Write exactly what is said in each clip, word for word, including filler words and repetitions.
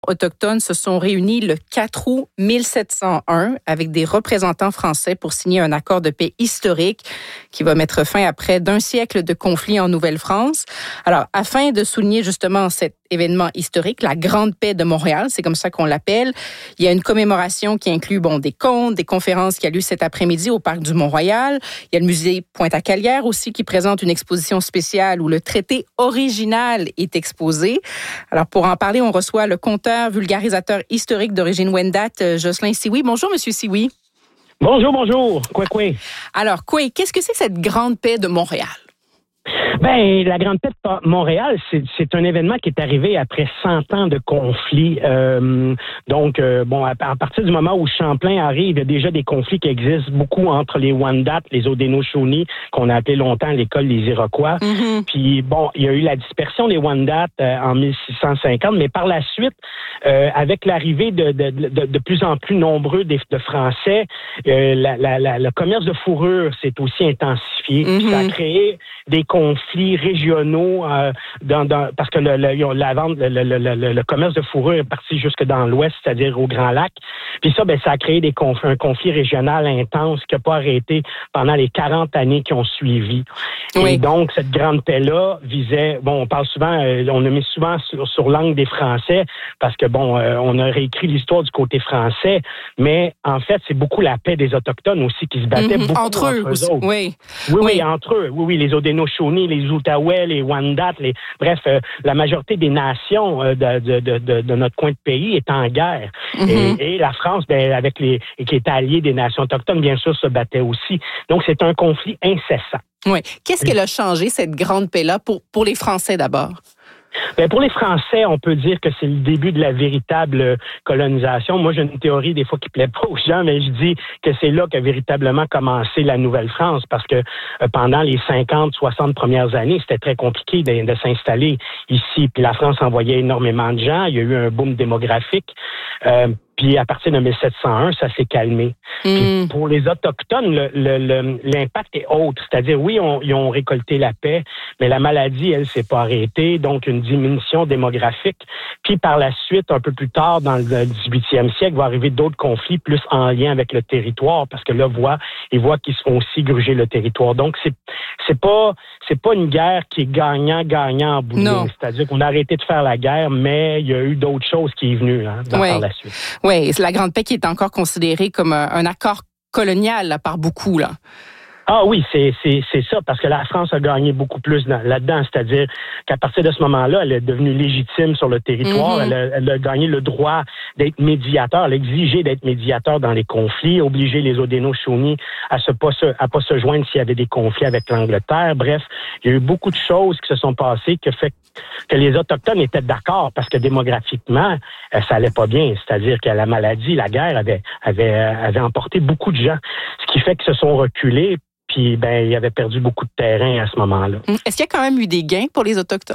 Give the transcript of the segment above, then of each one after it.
autochtones se sont réunis le quatre août mille sept cent un avec des représentants français pour signer un accord de paix historique qui va mettre fin à près d'un siècle de conflits en Nouvelle-France. Alors, afin de souligner justement cet événement historique, la Grande Paix de Montréal, c'est comme ça qu'on l'appelle, il y a une commémoration qui inclut bon, des contes, des conférences qui a lieu cet après-midi au Parc du Mont-Royal. Il y a le musée Pointe-à-Calière aussi qui présente une exposition spéciale où le traité original est exposé. Alors, pour en parler, on reçoit le conteur, vulgarisateur historique d'origine Wendat, Jocelyn Sioui. Bonjour, Monsieur Sioui. Bonjour, bonjour. Quoi, quoi. Alors, quoi, qu'est-ce que c'est cette Grande Paix de Montréal? Ben, la Grande Paix de Montréal, c'est, c'est un événement qui est arrivé après cent ans de conflits. Euh, donc, euh, bon, à, à partir du moment où Champlain arrive, il y a déjà des conflits qui existent beaucoup entre les Wendat, les Haudenosaunee, qu'on a appelé longtemps l'école des Iroquois. Mm-hmm. Puis, bon, il y a eu la dispersion des Wendat euh, en mille six cent cinquante, mais par la suite, euh, avec l'arrivée de, de, de, de plus en plus nombreux de, de Français, euh, la, la, la, le commerce de fourrure s'est aussi intensifié. Mm-hmm. Ça a créé des conflits régionaux euh, dans, dans, parce que le, le, la vente, le, le, le, le commerce de fourrure est parti jusque dans l'ouest, c'est-à-dire au Grand Lac. Puis ça, ben, ça a créé des conflits, un conflit régional intense qui n'a pas arrêté pendant les quarante années qui ont suivi. Oui. Et donc, cette grande paix-là visait, bon, on parle souvent, euh, on a mis souvent sur, sur l'angle des Français parce que, bon, euh, on a réécrit l'histoire du côté français, mais en fait, c'est beaucoup la paix des Autochtones aussi qui se battaient mm-hmm. beaucoup entre, entre eux. Aussi. Autres. Oui. Oui, oui, oui, entre eux. Oui, oui, les Haudenosaunee, les Outaouais, les Wendat, les... bref, euh, la majorité des nations euh, de, de, de, de, de notre coin de pays est en guerre. Mm-hmm. Et, et la France, ben, avec les, qui est alliée des nations autochtones, bien sûr, se battait aussi. Donc, c'est un conflit incessant. Oui. Qu'est-ce qu'elle a changé, cette grande paix-là, pour, pour les Français d'abord? Bien, pour les Français, on peut dire que c'est le début de la véritable colonisation. Moi, j'ai une théorie des fois qui plaît pas aux gens, mais je dis que c'est là qu'a véritablement commencé la Nouvelle-France parce que euh, pendant les cinquante, soixante premières années, c'était très compliqué de, de s'installer ici. Puis la France envoyait énormément de gens. Il y a eu un boom démographique. Euh, Puis à partir de mille sept cent un, ça s'est calmé. Mm. Puis pour les Autochtones, le, le, le, l'impact est autre. C'est-à-dire, oui, on, ils ont récolté la paix, mais la maladie, elle, s'est pas arrêtée. Donc, une diminution démographique. Puis par la suite, un peu plus tard, dans le dix-huitième siècle, va arriver d'autres conflits plus en lien avec le territoire, parce que là, voient, ils voient qu'ils se font aussi gruger le territoire. Donc, c'est c'est pas c'est pas une guerre qui est gagnant-gagnant en bout de ligne. C'est-à-dire qu'on a arrêté de faire la guerre, mais il y a eu d'autres choses qui est venues hein, dans, oui. par la suite. Oui, c'est la Grande Paix qui est encore considérée comme un, un accord colonial là, par beaucoup, là. Ah oui, c'est, c'est, c'est ça, parce que la France a gagné beaucoup plus dans, là-dedans, c'est-à-dire qu'à partir de ce moment-là, elle est devenue légitime sur le territoire, mm-hmm. elle, a, elle a gagné le droit d'être médiateur, elle a exigé d'être médiateur dans les conflits, obligé les Haudenosaunee à se pas se, à pas se joindre s'il y avait des conflits avec l'Angleterre. Bref, il y a eu beaucoup de choses qui se sont passées qui fait que les Autochtones étaient d'accord parce que démographiquement, ça allait pas bien, c'est-à-dire que la maladie, la guerre avait, avait, avait emporté beaucoup de gens, ce qui fait qu'ils se sont reculés. Puis, ben, il avait perdu beaucoup de terrain à ce moment-là. Est-ce qu'il y a quand même eu des gains pour les Autochtones?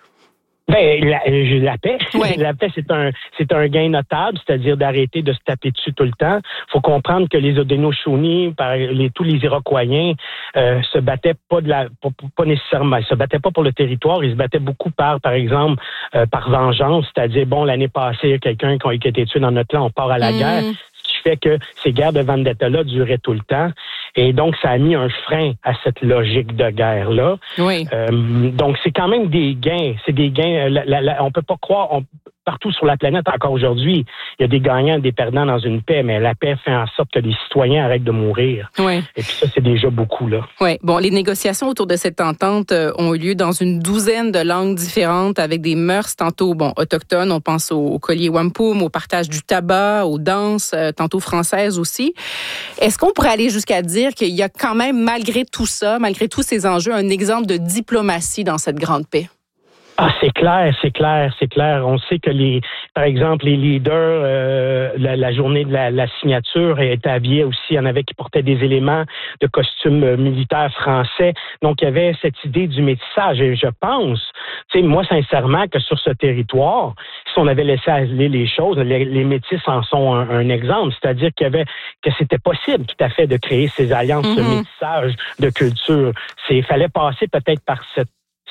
Ben, la, la paix, ouais. la paix, c'est un, c'est un gain notable, c'est-à-dire d'arrêter de se taper dessus tout le temps. Faut comprendre que les Haudenosaunee, par les, tous les Iroquois, euh, se battaient pas de la, pas, pas nécessairement, ils se battaient pas pour le territoire, ils se battaient beaucoup par, par exemple, euh, par vengeance, c'est-à-dire, bon, l'année passée, il y a quelqu'un qui a été tué dans notre clan, on part à la mmh. guerre. Fait que ces guerres de vendetta-là duraient tout le temps. Et donc, ça a mis un frein à cette logique de guerre-là. Oui. Euh, donc, c'est quand même des gains. C'est des gains. La, la, la, on peut pas croire... On, partout sur la planète, encore aujourd'hui, il y a des gagnants et des perdants dans une paix, mais la paix fait en sorte que les citoyens arrêtent de mourir. Oui. Et puis ça, c'est déjà beaucoup, là. Oui. Bon, les négociations autour de cette entente euh, ont eu lieu dans une douzaine de langues différentes, avec des mœurs tantôt, bon, autochtones, on pense au, au collier wampum, au partage du tabac, aux danses, euh, tantôt françaises aussi. Est-ce qu'on pourrait aller jusqu'à dire qu'il y a quand même, malgré tout ça, malgré tous ces enjeux, un exemple de diplomatie dans cette grande paix? Ah, c'est clair, c'est clair, c'est clair. On sait que les, par exemple, les leaders, euh, la, la journée de la, la signature étaient habillés aussi. Il y en avait qui portaient des éléments de costumes militaires français. Donc, il y avait cette idée du métissage. Et je pense, tu sais, moi, sincèrement, que sur ce territoire, si on avait laissé aller les choses, les, les métis en sont un, un exemple. C'est-à-dire qu'il y avait, que c'était possible, tout à fait, de créer ces alliances mm-hmm. de métissage de culture. C'est, il fallait passer peut-être par cette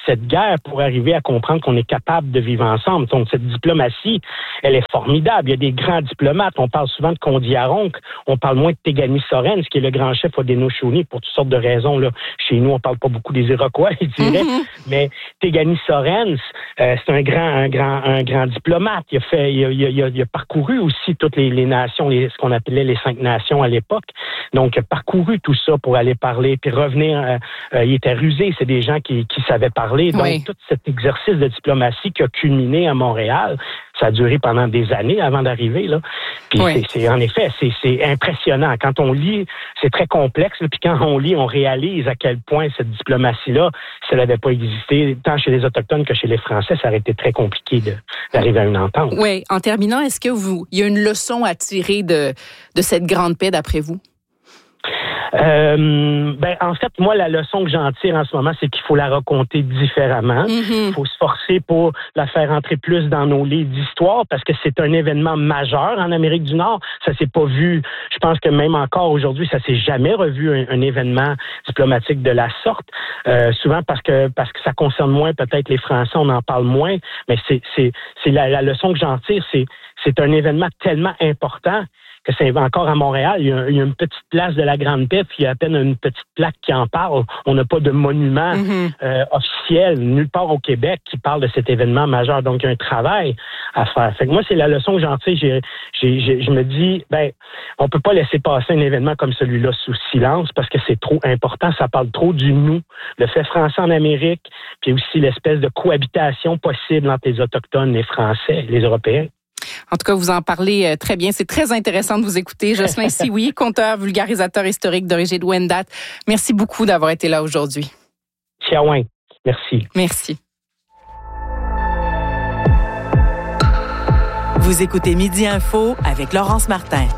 cette guerre pour arriver à comprendre qu'on est capable de vivre ensemble. Donc, cette diplomatie, elle est formidable. Il y a des grands diplomates. On parle souvent de Kondiaronk. On parle moins de Tegani Sorens, qui est le grand chef Haudenosaunee pour toutes sortes de raisons. Là. Chez nous, on parle pas beaucoup des Iroquois, je dirais. Mm-hmm. Mais Tegani Sorens, euh, c'est un grand, un grand, un grand diplomate. Il a fait, il a, il a, il a parcouru aussi toutes les, les nations, les, ce qu'on appelait les cinq nations à l'époque. Donc, il a parcouru tout ça pour aller parler, puis revenir. Euh, euh, il était rusé. C'est des gens qui, qui savaient parler. Donc, oui. Tout cet exercice de diplomatie qui a culminé à Montréal, ça a duré pendant des années avant d'arriver, là. Puis oui. c'est, c'est, en effet, c'est, c'est impressionnant. Quand on lit, c'est très complexe. Puis quand on lit, on réalise à quel point cette diplomatie-là, si elle n'avait pas existé, tant chez les Autochtones que chez les Français, ça aurait été très compliqué de, d'arriver à une entente. Oui. En terminant, est-ce que vous, il y a une leçon à tirer de, de cette grande paix, d'après vous? Euh, ben, en fait, moi, la leçon que j'en tire en ce moment, c'est qu'il faut la raconter différemment. Il mm-hmm. faut se forcer pour la faire entrer plus dans nos livres d'histoire parce que c'est un événement majeur en Amérique du Nord. Ça s'est pas vu. Je pense que même encore aujourd'hui, ça s'est jamais revu un, un événement diplomatique de la sorte. Euh, souvent parce que parce que ça concerne moins peut-être les Français, on en parle moins. Mais c'est c'est c'est la, la leçon que j'en tire, c'est c'est un événement tellement important que c'est encore à Montréal, il y, a, il y a une petite place de la Grande Paix, puis il y a à peine une petite plaque qui en parle. On n'a pas de monument mm-hmm. euh, officiel nulle part au Québec qui parle de cet événement majeur. Donc, il y a un travail à faire. Fait que moi, c'est la leçon que j'en tire. J'ai, j'ai, j'ai, je me dis, ben, on peut pas laisser passer un événement comme celui-là sous silence parce que c'est trop important. Ça parle trop du nous, le fait français en Amérique, puis aussi l'espèce de cohabitation possible entre les Autochtones, les Français, les Européens. En tout cas, vous en parlez très bien. C'est très intéressant de vous écouter. Jocelyn Sioui, conteur, vulgarisateur historique d'origine Wendat. Merci beaucoup d'avoir été là aujourd'hui. Chiaouin. Merci. Merci. Vous écoutez Midi Info avec Laurence Martin.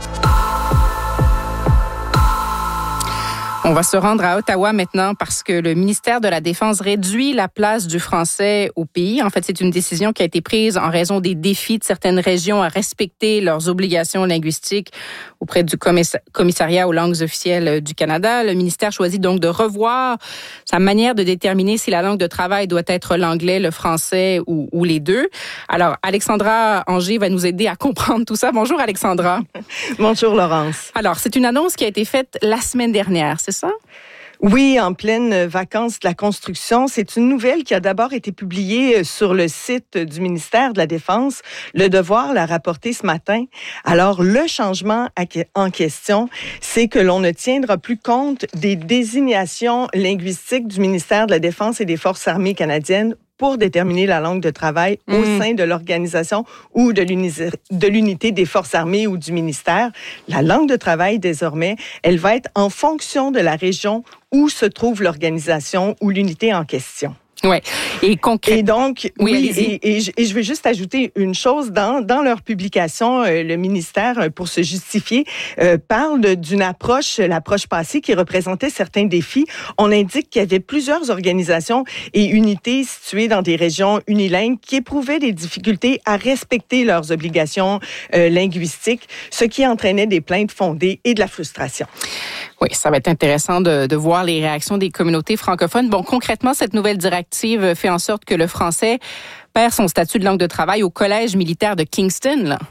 On va se rendre à Ottawa maintenant parce que le ministère de la Défense réduit la place du français au pays. En fait, c'est une décision qui a été prise en raison des défis de certaines régions à respecter leurs obligations linguistiques auprès du commissariat aux langues officielles du Canada. Le ministère choisit donc de revoir sa manière de déterminer si la langue de travail doit être l'anglais, le français ou, ou les deux. Alors, Alexandra Anger va nous aider à comprendre tout ça. Bonjour, Alexandra. Bonjour, Laurence. Alors, c'est une annonce qui a été faite la semaine dernière, c'est ça? Oui, en pleine vacances de la construction. C'est une nouvelle qui a d'abord été publiée sur le site du ministère de la Défense. Le Devoir l'a rapporté ce matin. Alors, le changement en question, c'est que l'on ne tiendra plus compte des désignations linguistiques du ministère de la Défense et des Forces armées canadiennes pour déterminer la langue de travail mmh. au sein de l'organisation ou de, de l'unité des Forces armées ou du ministère. La langue de travail, désormais, elle va être en fonction de la région où se trouve l'organisation ou l'unité en question. Ouais. Et concrètement. Et donc, oui, oui et, et, je, et je veux juste ajouter une chose. Dans, dans leur publication, euh, le ministère, euh, pour se justifier, euh, parle de, d'une approche, l'approche passée, qui représentait certains défis. On indique qu'il y avait plusieurs organisations et unités situées dans des régions unilingues qui éprouvaient des difficultés à respecter leurs obligations euh, linguistiques, ce qui entraînait des plaintes fondées et de la frustration. Oui, ça va être intéressant de, de voir les réactions des communautés francophones. Bon, concrètement, cette nouvelle directive fait en sorte que le français perd son statut de langue de travail au collège militaire de Kingston, là.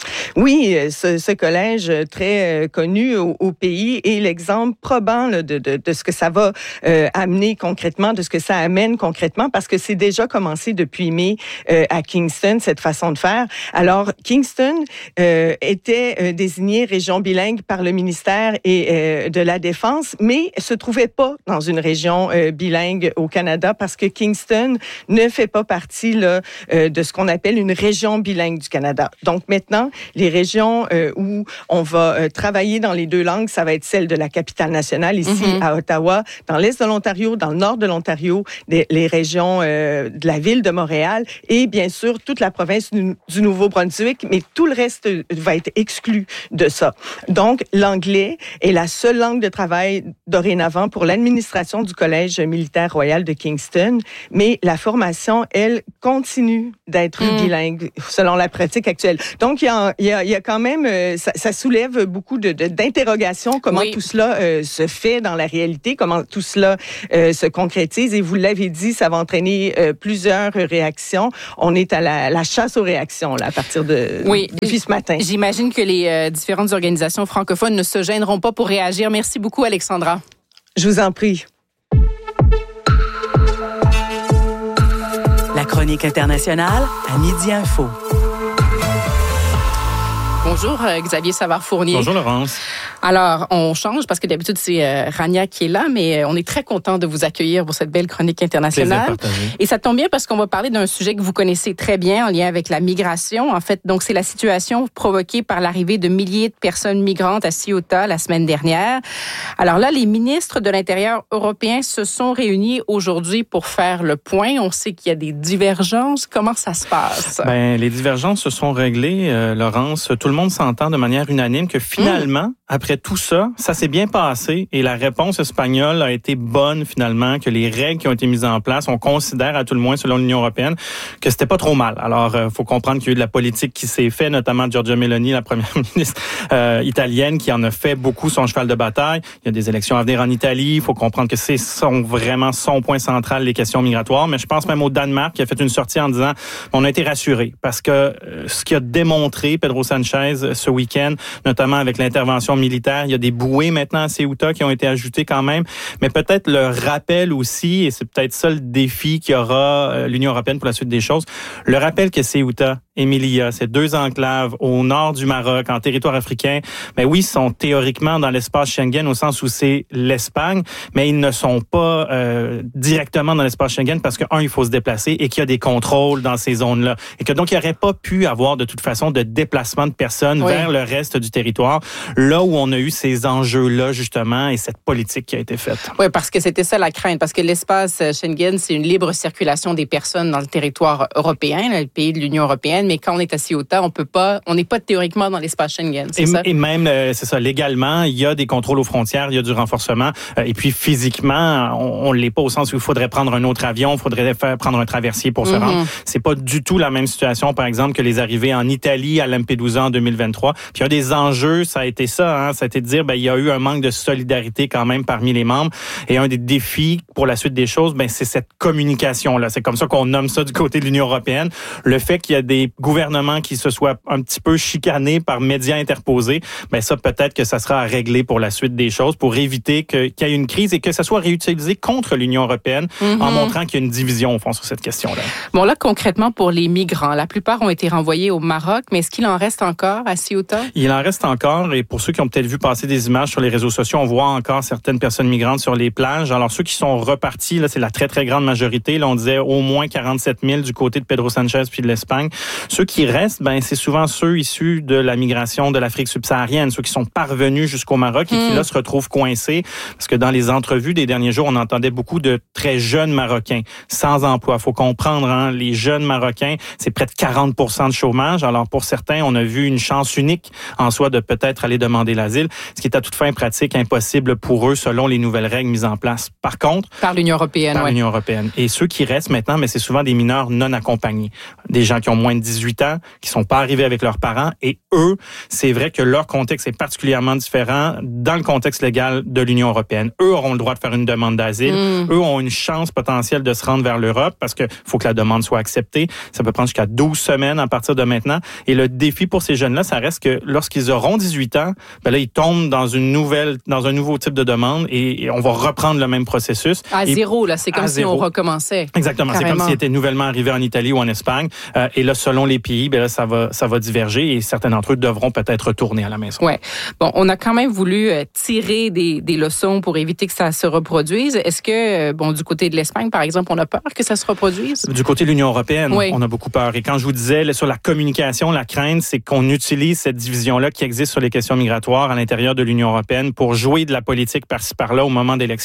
Oui, ce, ce collège très euh, connu au, au pays est l'exemple probant là, de, de, de ce que ça va euh, amener concrètement, de ce que ça amène concrètement, parce que c'est déjà commencé depuis mai euh, à Kingston, cette façon de faire. Alors, Kingston euh, était euh, désigné région bilingue par le ministère et, euh, de la Défense, mais se trouvait pas dans une région euh, bilingue au Canada, parce que Kingston ne fait pas partie là, euh, de ce qu'on appelle une région bilingue du Canada. Donc maintenant, les régions euh, où on va euh, travailler dans les deux langues, ça va être celle de la capitale nationale, ici mm-hmm. à Ottawa, dans l'est de l'Ontario, dans le nord de l'Ontario, des, les régions euh, de la ville de Montréal et bien sûr toute la province du, du Nouveau-Brunswick, mais tout le reste va être exclu de ça. Donc, l'anglais est la seule langue de travail dorénavant pour l'administration du Collège militaire royal de Kingston, mais la formation, elle, continue d'être mm. bilingue selon la pratique actuelle. Donc, il y a Il y y a, il y a quand même, euh, ça, ça soulève beaucoup de, de, d'interrogations, comment oui. tout cela euh, se fait dans la réalité, comment tout cela euh, se concrétise. Et vous l'avez dit, ça va entraîner euh, plusieurs réactions. On est à la, la chasse aux réactions là, à partir de oui. depuis ce matin. J'imagine que les euh, différentes organisations francophones ne se gêneront pas pour réagir. Merci beaucoup, Alexandra. Je vous en prie. La chronique internationale à Midi Info. Bonjour, euh, Xavier Savard-Fournier. Bonjour, Laurence. Alors, on change parce que d'habitude, c'est euh, Rania qui est là, mais euh, on est très content de vous accueillir pour cette belle chronique internationale. Et ça tombe bien parce qu'on va parler d'un sujet que vous connaissez très bien en lien avec la migration. En fait, donc, c'est la situation provoquée par l'arrivée de milliers de personnes migrantes à Ceuta la semaine dernière. Alors là, les ministres de l'Intérieur européens se sont réunis aujourd'hui pour faire le point. On sait qu'il y a des divergences. Comment ça se passe? Ben, les divergences se sont réglées, euh, Laurence. Tout le monde s'entend de manière unanime que finalement, mmh. après tout ça, ça s'est bien passé et la réponse espagnole a été bonne finalement, que les règles qui ont été mises en place, on considère à tout le moins selon l'Union européenne que c'était pas trop mal. Alors, il euh, faut comprendre qu'il y a eu de la politique qui s'est faite, notamment Giorgia Meloni, la première ministre euh, italienne, qui en a fait beaucoup son cheval de bataille. Il y a des élections à venir en Italie. Il faut comprendre que c'est son, vraiment son point central, les questions migratoires. Mais je pense même au Danemark qui a fait une sortie en disant on a été rassurés parce que euh, ce qui a démontré Pedro Sanchez ce week-end, notamment avec l'intervention militaire. Il y a des bouées maintenant à Ceuta qui ont été ajoutées quand même, mais peut-être le rappel aussi, et c'est peut-être ça le défi qu'aura l'Union européenne pour la suite des choses, le rappel que Ceuta et Melilla, ces deux enclaves au nord du Maroc, en territoire africain, mais oui, sont théoriquement dans l'espace Schengen au sens où c'est l'Espagne, mais ils ne sont pas euh, directement dans l'espace Schengen parce que, un, il faut se déplacer et qu'il y a des contrôles dans ces zones-là. Et que donc, il n'y aurait pas pu avoir de toute façon de déplacement de personnes oui. vers le reste du territoire, là où on a eu ces enjeux-là, justement, et cette politique qui a été faite. Oui, parce que c'était ça la crainte, parce que l'espace Schengen, c'est une libre circulation des personnes dans le territoire européen, le pays de l'Union européenne, mais quand on est à Ceuta, on peut pas, on n'est pas théoriquement dans l'espace Schengen, c'est et, ça? Et même, euh, c'est ça, légalement, il y a des contrôles aux frontières, il y a du renforcement, euh, et puis physiquement, on, on l'est pas au sens où il faudrait prendre un autre avion, il faudrait faire prendre un traversier pour mm-hmm. se rendre. C'est pas du tout la même situation, par exemple, que les arrivées en Italie à Lampedusa en deux mille vingt-trois. Puis un des enjeux, ça a été ça, hein, ça a été de dire, ben il y a eu un manque de solidarité quand même parmi les membres. Et un des défis pour la suite des choses, ben c'est cette communication-là. C'est comme ça qu'on nomme ça du côté de l'Union européenne. Le fait qu'il y a des gouvernements qui se soient un petit peu chicanés par médias interposés, ben ça peut-être que ça sera à régler pour la suite des choses, pour éviter que, qu'il y ait une crise et que ça soit réutilisé contre l'Union européenne mm-hmm. en montrant qu'il y a une division au fond sur cette question-là. Bon là, concrètement pour les migrants, la plupart ont été renvoyés au Maroc, mais est-ce qu'il en reste encore à Ceuta? Il en reste encore, et pour ceux qui ont peut-être vu passer des images sur les réseaux sociaux, on voit encore certaines personnes migrantes sur les plages. Alors ceux qui sont repartis, là, c'est la très très grande majorité. Là, on disait au moins quarante-sept mille du côté de Pedro Sanchez puis de l'Espagne. Ceux qui restent, ben c'est souvent ceux issus de la migration de l'Afrique subsaharienne, ceux qui sont parvenus jusqu'au Maroc et mmh. qui là se retrouvent coincés, parce que dans les entrevues des derniers jours, on entendait beaucoup de très jeunes Marocains sans emploi. Faut comprendre, hein, les jeunes Marocains, c'est près de quarante pour cent de chômage. Alors pour certains, on a vu une chance unique en soi de peut-être aller demander l'asile, ce qui est à toute fin pratique impossible pour eux selon les nouvelles règles mises en place. Par contre, par l'Union européenne, par ouais. l'Union européenne. Et ceux qui restent maintenant, mais c'est souvent des mineurs non accompagnés, des gens qui ont moins de dix-huit ans, qui sont pas arrivés avec leurs parents, et eux, c'est vrai que leur contexte est particulièrement différent dans le contexte légal de l'Union européenne. Eux auront le droit de faire une demande d'asile. Mmh. Eux ont une chance potentielle de se rendre vers l'Europe parce que faut que la demande soit acceptée. Ça peut prendre jusqu'à douze semaines à partir de maintenant. Et le défi pour ces jeunes-là, ça reste que lorsqu'ils auront dix-huit ans, ben là, ils tombent dans une nouvelle, dans un nouveau type de demande et, et on va reprendre le même processus. À et, zéro, là. C'est comme si zéro. on recommençait. Exactement. Carrément. C'est comme s'ils étaient nouvellement arrivés en Italie ou en Espagne. Euh, et là, selon les pays, ben là, ça va, ça va diverger et certains d'entre eux devront peut-être retourner à la maison. Ouais. Bon, on a quand même voulu tirer des, des leçons pour éviter que ça se reproduise. Est-ce que, bon, du côté de l'Espagne, par exemple, on a peur que ça se reproduise? Du côté de l'Union européenne, oui. on a beaucoup peur. Et quand je vous disais là, sur la communication, la crainte, c'est qu'on utilise cette division-là qui existe sur les questions migratoires à l'intérieur de l'Union européenne pour jouer de la politique par-ci par-là au moment d'élections.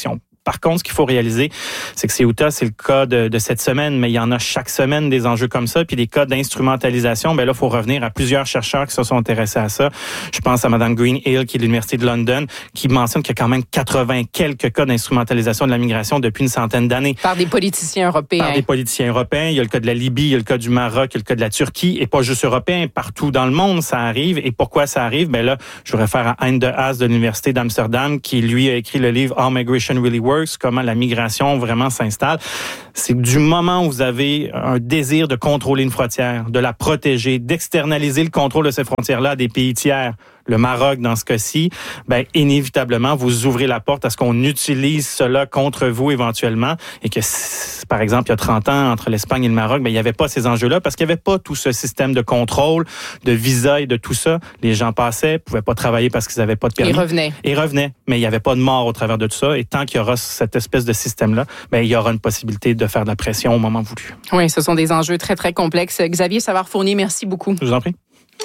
Par contre, ce qu'il faut réaliser, c'est que c'est Utah, c'est le cas de, de cette semaine, mais il y en a chaque semaine des enjeux comme ça. Puis les cas d'instrumentalisation, ben là, il faut revenir à plusieurs chercheurs qui se sont intéressés à ça. Je pense à Mme Greenhill, qui est de l'Université de London, qui mentionne qu'il y a quand même quatre-vingts quelques cas d'instrumentalisation de la migration depuis une centaine d'années. Par des politiciens européens. Par des politiciens européens. Il y a le cas de la Libye, il y a le cas du Maroc, il y a le cas de la Turquie, et pas juste européen, partout dans le monde, ça arrive. Et pourquoi ça arrive? Ben là, je vous réfère à Hein de Haas de l'Université d'Amsterdam, qui lui a écrit le livre How Migration Really Works, comment la migration vraiment s'installe. C'est que du moment où vous avez un désir de contrôler une frontière, de la protéger, d'externaliser le contrôle de ces frontières-là à des pays tiers, le Maroc dans ce cas-ci, ben inévitablement, vous ouvrez la porte à ce qu'on utilise cela contre vous éventuellement et que, par exemple, il y a trente ans, entre l'Espagne et le Maroc, ben il n'y avait pas ces enjeux-là parce qu'il n'y avait pas tout ce système de contrôle, de visa et de tout ça. Les gens passaient, pouvaient pas travailler parce qu'ils n'avaient pas de permis. Et revenaient. Et revenaient, mais il n'y avait pas de mort au travers de tout ça. Et tant qu'il y aura cette espèce de système-là, ben il y aura une possibilité de faire de la pression au moment voulu. Oui, ce sont des enjeux très, très complexes. Xavier Savard-Fournier, merci beaucoup. Je vous en prie.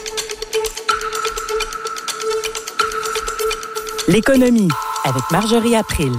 L'économie avec Marjorie April.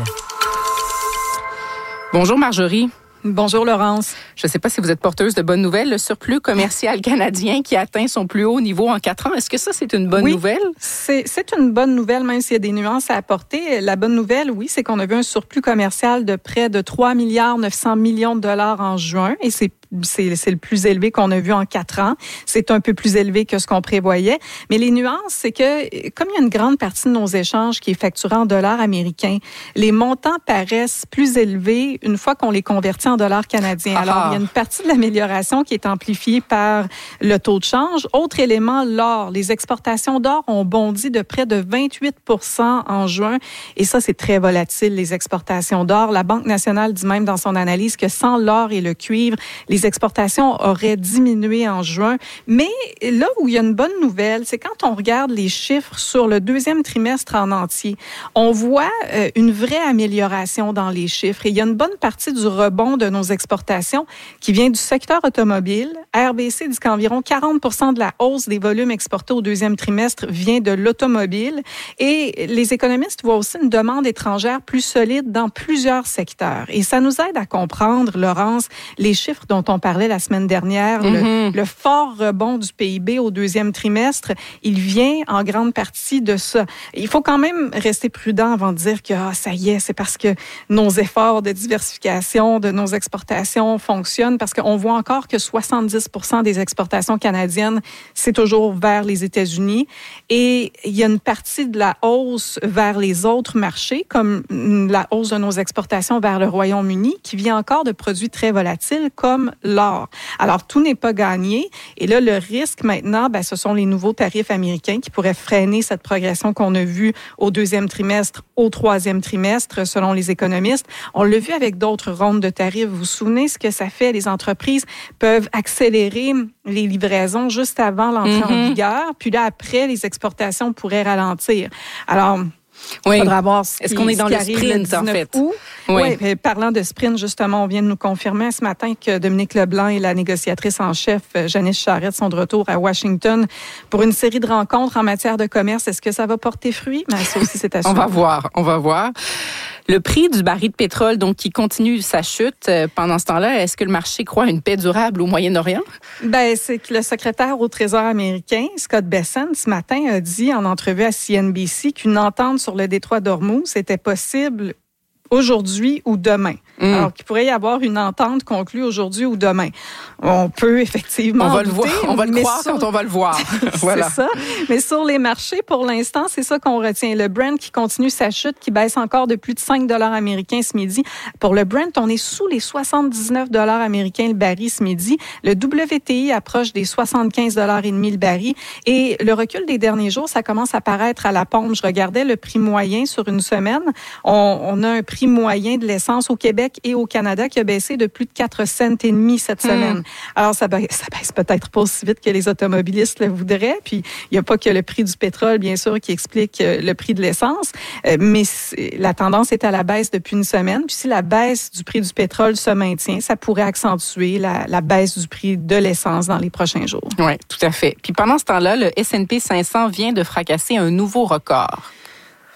Bonjour Marjorie. Bonjour Laurence. Je ne sais pas si vous êtes porteuse de bonnes nouvelles. Le surplus commercial canadien qui atteint son plus haut niveau en quatre ans, est-ce que ça, c'est une bonne oui, nouvelle? C'est, c'est une bonne nouvelle, même s'il y a des nuances à apporter. La bonne nouvelle, oui, c'est qu'on a vu un surplus commercial de près de trois milliards neuf cents millions de dollars en juin, et c'est C'est, c'est le plus élevé qu'on a vu en quatre ans. C'est un peu plus élevé que ce qu'on prévoyait. Mais les nuances, c'est que comme il y a une grande partie de nos échanges qui est facturée en dollars américains, les montants paraissent plus élevés une fois qu'on les convertit en dollars canadiens. Ah. Alors, il y a une partie de l'amélioration qui est amplifiée par le taux de change. Autre élément, l'or. Les exportations d'or ont bondi de près de vingt-huit pour cent en juin. Et ça, c'est très volatile, les exportations d'or. La Banque nationale dit même dans son analyse que sans l'or et le cuivre, les exportations auraient diminué en juin. Mais là où il y a une bonne nouvelle, c'est quand on regarde les chiffres sur le deuxième trimestre en entier, on voit euh, une vraie amélioration dans les chiffres. Et il y a une bonne partie du rebond de nos exportations qui vient du secteur automobile. R B C dit qu'environ quarante pour cent de la hausse des volumes exportés au deuxième trimestre vient de l'automobile. Et les économistes voient aussi une demande étrangère plus solide dans plusieurs secteurs. Et ça nous aide à comprendre, Laurence, les chiffres dont on parlait la semaine dernière, mm-hmm. le, le fort rebond du P I B au deuxième trimestre, il vient en grande partie de ça. Il faut quand même rester prudent avant de dire que ah, ça y est, c'est parce que nos efforts de diversification de nos exportations fonctionnent, parce qu'on voit encore que soixante-dix pour cent des exportations canadiennes, c'est toujours vers les États-Unis. Et il y a une partie de la hausse vers les autres marchés, comme la hausse de nos exportations vers le Royaume-Uni, qui vient encore de produits très volatiles, comme l'or. Alors, tout n'est pas gagné. Et là, le risque maintenant, ben, ce sont les nouveaux tarifs américains qui pourraient freiner cette progression qu'on a vue au deuxième trimestre, au troisième trimestre, selon les économistes. On l'a vu avec d'autres rondes de tarifs. Vous vous souvenez ce que ça fait? Les entreprises peuvent accélérer les livraisons juste avant l'entrée mm-hmm. en vigueur. Puis là, après, les exportations pourraient ralentir. Alors, oui. il faudra voir ce Est-ce qu'on est dans le sprint, le en fait? Août. Oui. oui. Parlant de sprint, justement, on vient de nous confirmer ce matin que Dominique Leblanc et la négociatrice en chef, Janice Charette, sont de retour à Washington pour une série de rencontres en matière de commerce. Est-ce que ça va porter fruit? Mais ça aussi, c'est à suivre. On va voir, on va voir. Le prix du baril de pétrole, donc, qui continue sa chute pendant ce temps-là, est-ce que le marché croit à une paix durable au Moyen-Orient? Ben, c'est que le secrétaire au Trésor américain, Scott Bessent, ce matin, a dit en entrevue à C N B C qu'une entente sur le détroit d'Ormuz était possible aujourd'hui ou demain. Mmh. Alors qu'il pourrait y avoir une entente conclue aujourd'hui ou demain. On peut effectivement... On va douter, le voir, on va le croire sur... quand on va le voir. Voilà. C'est ça. Mais sur les marchés, pour l'instant, c'est ça qu'on retient. Le Brent qui continue sa chute, qui baisse encore de plus de cinq dollars américains ce midi. Pour le Brent, on est sous les soixante-dix-neuf dollars américains le baril ce midi. Le W T I approche des soixante-quinze dollars et demi le baril. Et le recul des derniers jours, ça commence à paraître à la pompe. Je regardais le prix moyen sur une semaine. On, on a un prix moyen de l'essence au Québec et au Canada qui a baissé de plus de quatre cents et demi cette semaine. Mmh. Alors, ça baisse, ça baisse peut-être pas aussi vite que les automobilistes le voudraient. Puis, il n'y a pas que le prix du pétrole, bien sûr, qui explique le prix de l'essence. Mais la tendance est à la baisse depuis une semaine. Puis, si la baisse du prix du pétrole se maintient, ça pourrait accentuer la, la baisse du prix de l'essence dans les prochains jours. Oui, tout à fait. Puis, pendant ce temps-là, le S and P cinq cents vient de fracasser un nouveau record.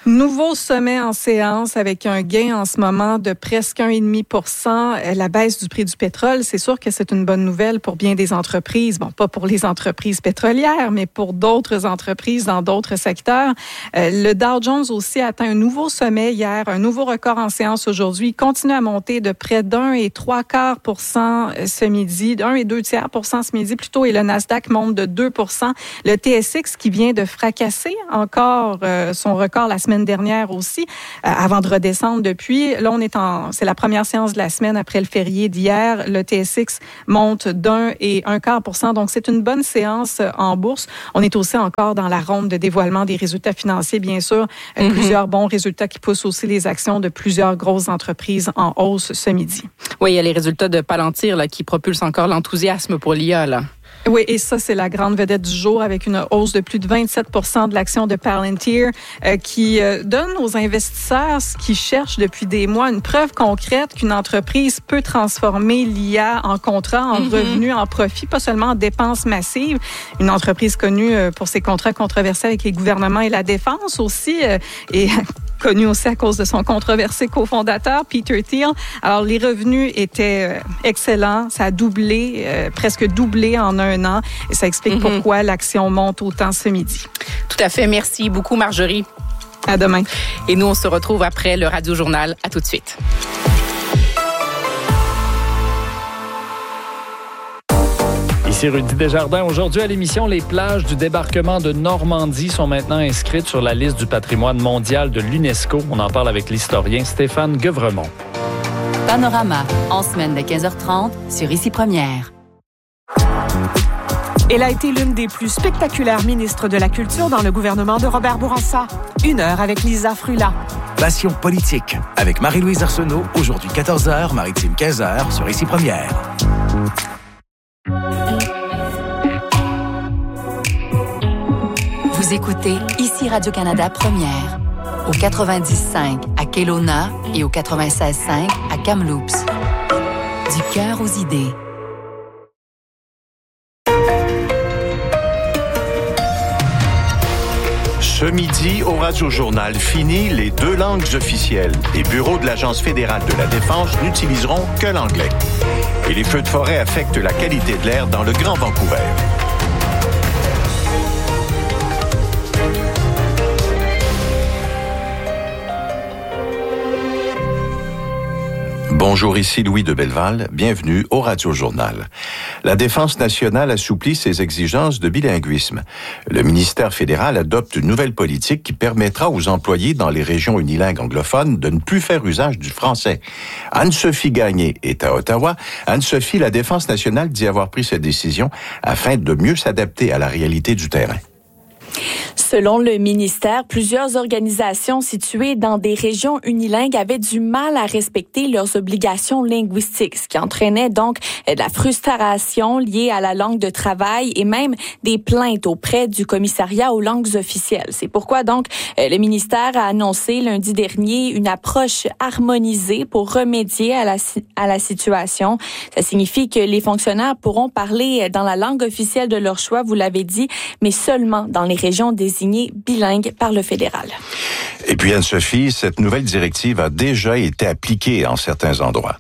Nouveau sommet en séance avec un gain en ce moment de presque un virgule cinq pour cent. La baisse du prix du pétrole, c'est sûr que c'est une bonne nouvelle pour bien des entreprises. Bon, pas pour les entreprises pétrolières, mais pour d'autres entreprises dans d'autres secteurs. Le Dow Jones aussi a atteint un nouveau sommet hier, un nouveau record en séance aujourd'hui. Il continue à monter de près d'un et trois quarts pour cent ce midi, d'un et deux tiers pour cent ce midi plutôt, et le Nasdaq monte de deux pour cent. Le T S X qui vient de fracasser encore euh, son record la semaine dernière aussi, euh, avant de redescendre depuis. Là, on est en, c'est la première séance de la semaine après le férié d'hier. Le T S X monte d'un et un quart pour cent. Donc, c'est une bonne séance en bourse. On est aussi encore dans la ronde de dévoilement des résultats financiers, bien sûr. Euh, mm-hmm. Plusieurs bons résultats qui poussent aussi les actions de plusieurs grosses entreprises en hausse ce midi. Oui, il y a les résultats de Palantir là, qui propulsent encore l'enthousiasme pour l'I A, là. Oui, et ça, c'est la grande vedette du jour avec une hausse de plus de vingt-sept pour cent de l'action de Palantir euh, qui euh, donne aux investisseurs ce qu'ils cherchent depuis des mois, une preuve concrète qu'une entreprise peut transformer l'I A en contrat, en mm-hmm. revenus, en profit, pas seulement en dépenses massives. Une entreprise connue euh, pour ses contrats controversés avec les gouvernements et la défense aussi, euh, et connu aussi à cause de son controversé cofondateur, Peter Thiel. Alors, les revenus étaient euh, excellents. Ça a doublé, euh, presque doublé en un an. Et ça explique mm-hmm. pourquoi l'action monte autant ce midi. Tout à fait. Merci beaucoup, Marjorie. À demain. Et nous, on se retrouve après le Radio Journal. À tout de suite. Ici Rudy Desjardins. Aujourd'hui à l'émission, les plages du débarquement de Normandie sont maintenant inscrites sur la liste du patrimoine mondial de l'UNESCO. On en parle avec l'historien Stéphane Guevremont. Panorama, en semaine de quinze heures trente sur Ici Première. Elle a été l'une des plus spectaculaires ministres de la Culture dans le gouvernement de Robert Bourassa. Une heure avec Lisa Frula. Passion politique avec Marie-Louise Arsenault, aujourd'hui quatorze heures, Maritime quinze heures sur Ici Première. Vous écoutez Ici Radio-Canada Première, au quatre-vingt-dix cinq à Kelowna et au quatre-vingt-seize cinq à Kamloops. Du cœur aux idées. Ce midi, au Radio-Journal, fini les deux langues officielles. Les bureaux de l'Agence fédérale de la défense n'utiliseront que l'anglais. Et les feux de forêt affectent la qualité de l'air dans le Grand Vancouver. Bonjour, ici Louis de Belleval. Bienvenue au Radio-Journal. La Défense nationale assouplit ses exigences de bilinguisme. Le ministère fédéral adopte une nouvelle politique qui permettra aux employés dans les régions unilingues anglophones de ne plus faire usage du français. Anne-Sophie Gagné est à Ottawa. Anne-Sophie, la Défense nationale dit avoir pris cette décision afin de mieux s'adapter à la réalité du terrain. Selon le ministère, plusieurs organisations situées dans des régions unilingues avaient du mal à respecter leurs obligations linguistiques, ce qui entraînait donc de la frustration liée à la langue de travail et même des plaintes auprès du commissariat aux langues officielles. C'est pourquoi donc le ministère a annoncé lundi dernier une approche harmonisée pour remédier à la, à la situation. Ça signifie que les fonctionnaires pourront parler dans la langue officielle de leur choix, vous l'avez dit, mais seulement dans les régions désignées bilingues par le fédéral. Et puis Anne-Sophie, cette nouvelle directive a déjà été appliquée en certains endroits.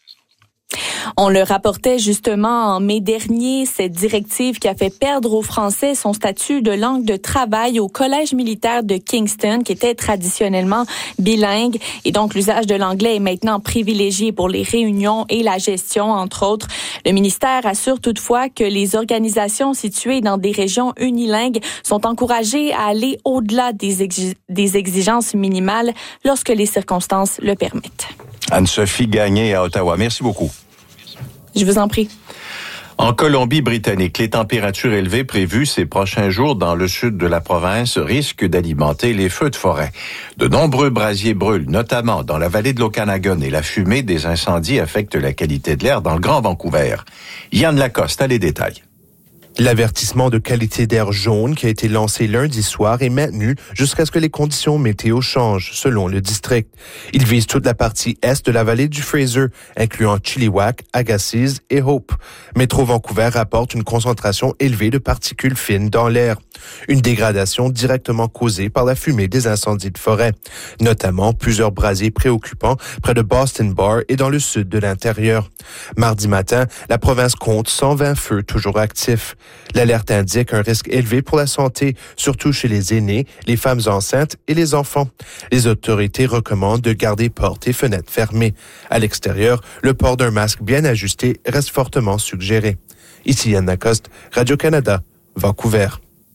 On le rapportait justement en mai dernier, cette directive qui a fait perdre aux Français son statut de langue de travail au Collège militaire de Kingston, qui était traditionnellement bilingue. Et donc, l'usage de l'anglais est maintenant privilégié pour les réunions et la gestion, entre autres. Le ministère assure toutefois que les organisations situées dans des régions unilingues sont encouragées à aller au-delà des, exi- des exigences minimales lorsque les circonstances le permettent. Anne-Sophie Gagné à Ottawa. Merci beaucoup. Je vous en prie. En Colombie-Britannique, les températures élevées prévues ces prochains jours dans le sud de la province risquent d'alimenter les feux de forêt. De nombreux brasiers brûlent, notamment dans la vallée de l'Okanagan, et la fumée des incendies affecte la qualité de l'air dans le Grand Vancouver. Yann Lacoste a les détails. L'avertissement de qualité d'air jaune qui a été lancé lundi soir est maintenu jusqu'à ce que les conditions météo changent, selon le district. Il vise toute la partie est de la vallée du Fraser, incluant Chilliwack, Agassiz et Hope. Métro Vancouver rapporte une concentration élevée de particules fines dans l'air. Une dégradation directement causée par la fumée des incendies de forêt, notamment plusieurs brasiers préoccupants près de Boston Bar et dans le sud de l'intérieur. Mardi matin, la province compte cent vingt feux toujours actifs. L'alerte indique un risque élevé pour la santé, surtout chez les aînés, les femmes enceintes et les enfants. Les autorités recommandent de garder portes et fenêtres fermées. À l'extérieur, le port d'un masque bien ajusté reste fortement suggéré. Ici Yann Lacoste, Radio-Canada, Vancouver.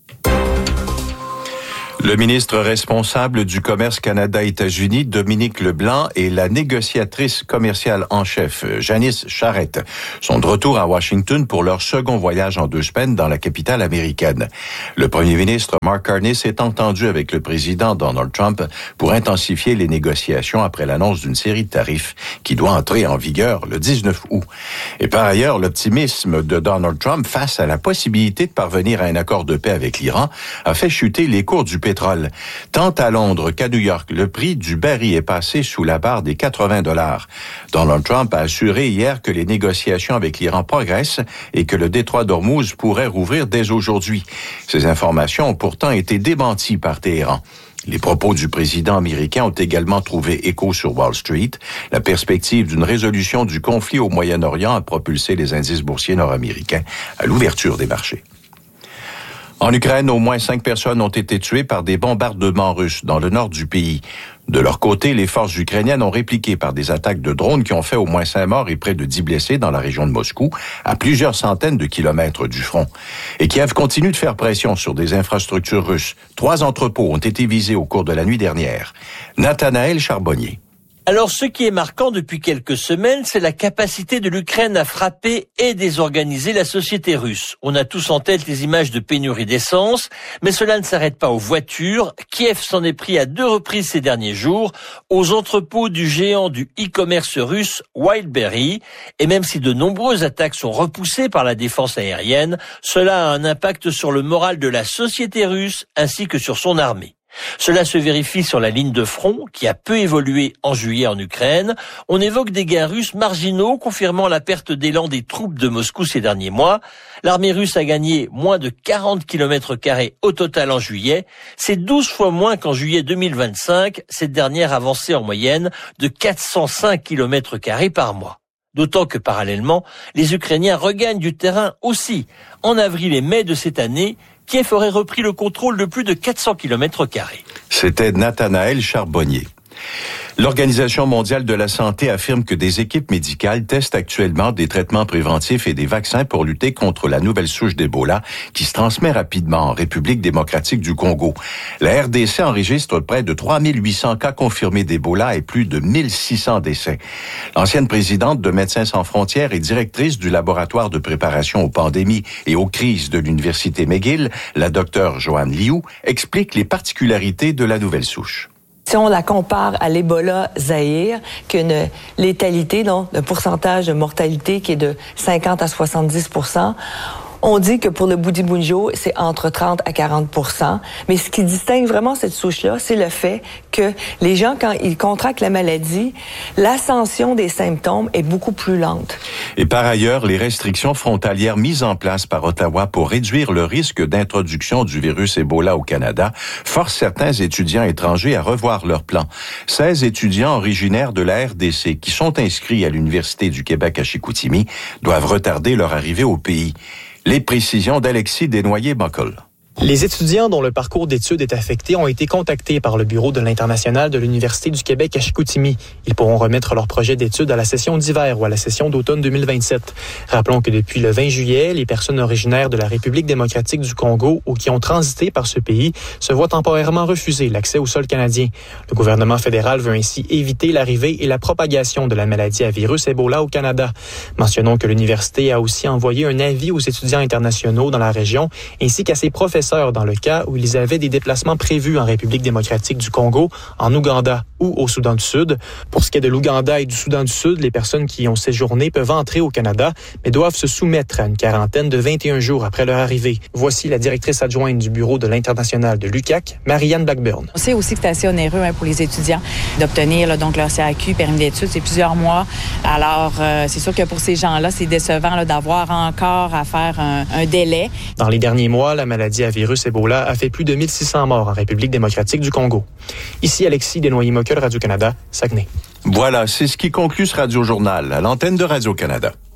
Le ministre responsable du commerce Canada-États-Unis, Dominique Leblanc, et la négociatrice commerciale en chef, Janice Charette, sont de retour à Washington pour leur second voyage en deux semaines dans la capitale américaine. Le premier ministre, Mark Carney, s'est entendu avec le président Donald Trump pour intensifier les négociations après l'annonce d'une série de tarifs qui doit entrer en vigueur le dix-neuf août. Et par ailleurs, l'optimisme de Donald Trump face à la possibilité de parvenir à un accord de paix avec l'Iran a fait chuter les cours du pétrole. Tant à Londres qu'à New York, le prix du baril est passé sous la barre des quatre-vingts dollars. Donald Trump a assuré hier que les négociations avec l'Iran progressent et que le détroit d'Ormuz pourrait rouvrir dès aujourd'hui. Ces informations ont pourtant été démenties par Téhéran. Les propos du président américain ont également trouvé écho sur Wall Street. La perspective d'une résolution du conflit au Moyen-Orient a propulsé les indices boursiers nord-américains à l'ouverture des marchés. En Ukraine, au moins cinq personnes ont été tuées par des bombardements russes dans le nord du pays. De leur côté, les forces ukrainiennes ont répliqué par des attaques de drones qui ont fait au moins cinq morts et près de dix blessés dans la région de Moscou, à plusieurs centaines de kilomètres du front. Et Kiev continue de faire pression sur des infrastructures russes. Trois entrepôts ont été visés au cours de la nuit dernière. Nathanaël Charbonnier. Alors, ce qui est marquant depuis quelques semaines, c'est la capacité de l'Ukraine à frapper et désorganiser la société russe. On a tous en tête les images de pénurie d'essence, mais cela ne s'arrête pas aux voitures. Kiev s'en est pris à deux reprises ces derniers jours aux entrepôts du géant du e-commerce russe Wildberry. Et même si de nombreuses attaques sont repoussées par la défense aérienne, cela a un impact sur le moral de la société russe ainsi que sur son armée. Cela se vérifie sur la ligne de front, qui a peu évolué en juillet en Ukraine. On évoque des gains russes marginaux, confirmant la perte d'élan des troupes de Moscou ces derniers mois. L'armée russe a gagné moins de quarante kilomètres carrés au total en juillet. C'est douze fois moins qu'en juillet deux mille vingt-cinq. Cette dernière avançait en moyenne de quatre cent cinq kilomètres carrés par mois. D'autant que parallèlement, les Ukrainiens regagnent du terrain aussi. En avril et mai de cette année, Kiev aurait repris le contrôle de plus de quatre cents kilomètres carrés. C'était Nathanaël Charbonnier. L'Organisation mondiale de la santé affirme que des équipes médicales testent actuellement des traitements préventifs et des vaccins pour lutter contre la nouvelle souche d'Ebola qui se transmet rapidement en République démocratique du Congo. La R D C enregistre près de trois mille huit cents cas confirmés d'Ebola et plus de mille six cents décès. L'ancienne présidente de Médecins sans frontières et directrice du laboratoire de préparation aux pandémies et aux crises de l'Université McGill, la docteure Joanne Liu, explique les particularités de la nouvelle souche. Si on la compare à l'Ebola Zaïre, qui a une létalité, donc un pourcentage de mortalité qui est de cinquante à soixante-dix pour cent, on dit que pour le Bundibugyo, c'est entre trente à quarante pour cent. Mais ce qui distingue vraiment cette souche-là, c'est le fait que les gens, quand ils contractent la maladie, l'ascension des symptômes est beaucoup plus lente. Et par ailleurs, les restrictions frontalières mises en place par Ottawa pour réduire le risque d'introduction du virus Ebola au Canada forcent certains étudiants étrangers à revoir leurs plans. seize étudiants originaires de la R D C qui sont inscrits à l'Université du Québec à Chicoutimi doivent retarder leur arrivée au pays. Les précisions d'Alexis Desnoyers-Buckle. Les étudiants dont le parcours d'études est affecté ont été contactés par le bureau de l'International de l'Université du Québec à Chicoutimi. Ils pourront remettre leur projet d'études à la session d'hiver ou à la session d'automne deux mille vingt-sept. Rappelons que depuis le vingt juillet, les personnes originaires de la République démocratique du Congo ou qui ont transité par ce pays se voient temporairement refuser l'accès au sol canadien. Le gouvernement fédéral veut ainsi éviter l'arrivée et la propagation de la maladie à virus Ebola au Canada. Mentionnons que l'université a aussi envoyé un avis aux étudiants internationaux dans la région ainsi qu'à ses professeurs dans le cas où ils avaient des déplacements prévus en République démocratique du Congo, en Ouganda ou au Soudan du Sud. Pour ce qui est de l'Ouganda et du Soudan du Sud, les personnes qui ont séjourné peuvent entrer au Canada, mais doivent se soumettre à une quarantaine de vingt et un jours après leur arrivée. Voici la directrice adjointe du bureau de l'International de l'U Q A C, Marianne Blackburn. On sait aussi que c'est assez onéreux hein, pour les étudiants d'obtenir là, donc leur C A Q, permis d'études, c'est plusieurs mois. Alors, euh, c'est sûr que pour ces gens-là, c'est décevant là, d'avoir encore à faire un, un délai. Dans les derniers mois, la maladie à virus Ebola a fait plus de mille six cents morts en République démocratique du Congo. Ici Alexis Desnoyers-Moqueur, Radio-Canada, Saguenay. Voilà, c'est ce qui conclut ce Radio-Journal à l'antenne de Radio-Canada.